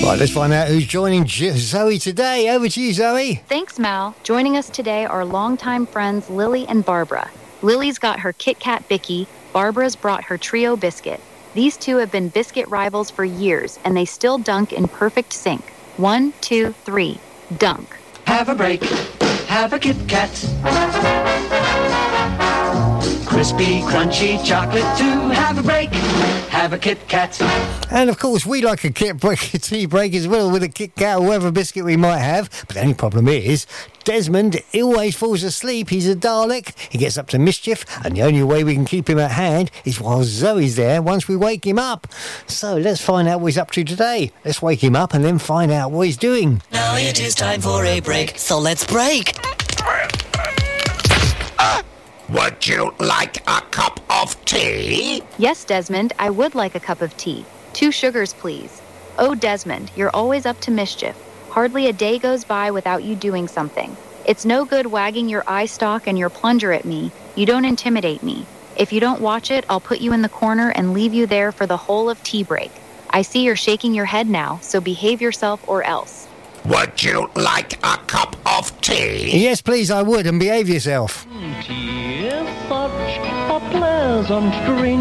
Right, let's find out who's joining Zoe today. Over to you, Zoe. Thanks, Mal. Joining us today are longtime friends Lily and Barbara. Lily's got her Kit Kat Bicky. Barbara's brought her Trio biscuit. These two have been biscuit rivals for years, and they still dunk in perfect sync. 1, 2, 3, dunk. Have a break. Have a Kit Kat. Crispy, crunchy chocolate too. Have a break. Have a Kit Kat. And of course, we like a tea break as well with a Kit Kat or whatever biscuit we might have. But the only problem is, Desmond always falls asleep. He's a Dalek. He gets up to mischief, and the only way we can keep him at hand is while Zoe's there once we wake him up. So let's find out what he's up to today. Let's wake him up and then find out what he's doing. Now it is time for a break, so let's break. Would you like a cup of tea? Yes, Desmond, I would like a cup of tea. 2 sugars, please. Oh, Desmond, you're always up to mischief. Hardly a day goes by without you doing something. It's no good wagging your eye stalk and your plunger at me. You don't intimidate me. If you don't watch it, I'll put you in the corner and leave you there for the whole of tea break. I see you're shaking your head now, so behave yourself or else. Would you like a cup of tea? Yes, please, I would, and behave yourself. Tea is such a pleasant drink.